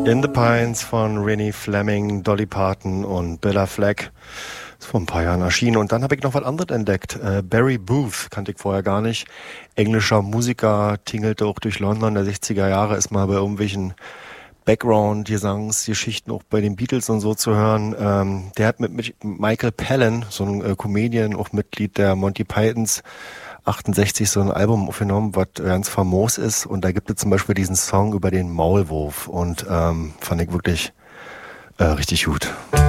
In the Pines von Rennie Fleming, Dolly Parton und Billa Fleck. Ist vor ein paar Jahren erschienen. Und dann habe ich noch was anderes entdeckt. Barry Booth kannte ich vorher gar nicht. Englischer Musiker, tingelte auch durch London der 60er Jahre, ist mal bei irgendwelchen Background-Gesangsgeschichten auch bei den Beatles und so zu hören. Der hat mit Michael Palin, so ein Comedian, auch Mitglied der Monty Pythons, 68 so ein Album aufgenommen, was ganz famos ist. Und da gibt es zum Beispiel diesen Song über den Maulwurf. Und fand ich wirklich richtig gut.